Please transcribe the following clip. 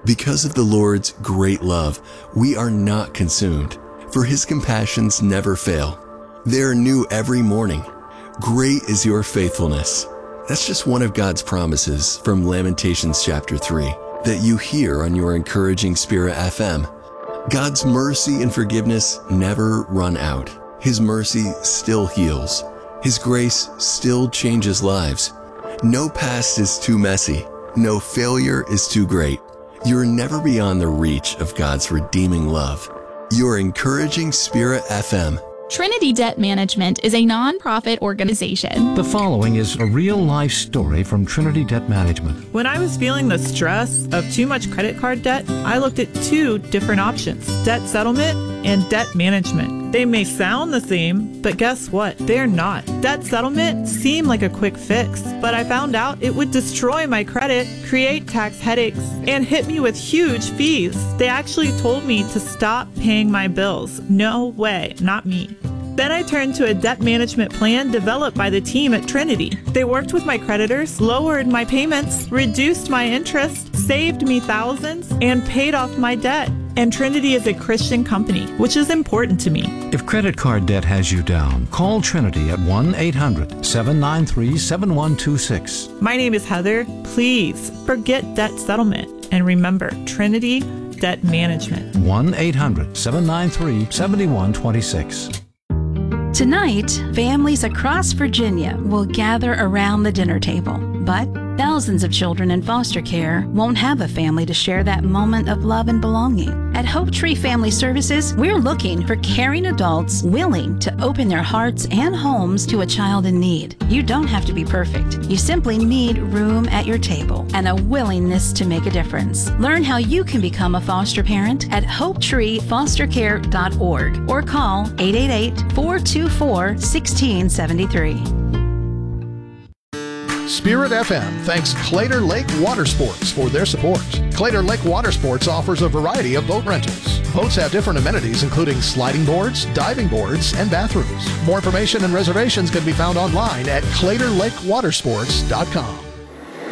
Because of the Lord's great love, we are not consumed, for His compassions never fail. They are new every morning. Great is your faithfulness. That's just one of God's promises from Lamentations chapter 3 that you hear on your Encouraging Spirit FM. God's mercy and forgiveness never run out. His mercy still heals. His grace still changes lives. No past is too messy. No failure is too great. You're never beyond the reach of God's redeeming love. Your Encouraging Spirit FM. Trinity Debt Management is a nonprofit organization. The following is a real-life story from Trinity Debt Management. When I was feeling the stress of too much credit card debt, I looked at two different options: debt settlement and debt management. They may sound the same, but guess what? They're not. Debt settlement seemed like a quick fix, but I found out it would destroy my credit, create tax headaches, and hit me with huge fees. They actually told me to stop paying my bills. No way, not me. Then I turned to a debt management plan developed by the team at Trinity. They worked with my creditors, lowered my payments, reduced my interest, saved me thousands, and paid off my debt. And Trinity is a Christian company, which is important to me. If credit card debt has you down, call Trinity at 1-800-793-7126. My name is Heather. Please forget debt settlement and remember Trinity Debt Management. 1-800-793-7126. Tonight, families across Virginia will gather around the dinner table, but thousands of children in foster care won't have a family to share that moment of love and belonging. At Hope Tree Family Services, we're looking for caring adults willing to open their hearts and homes to a child in need. You don't have to be perfect. You simply need room at your table and a willingness to make a difference. Learn how you can become a foster parent at hopetreefostercare.org or call 888-424-1673. Spirit FM thanks Claytor Lake Water Sports for their support. Claytor Lake Water Sports offers a variety of boat rentals. Boats have different amenities including sliding boards, diving boards, and bathrooms. More information and reservations can be found online at ClaytorLakeWatersports.com.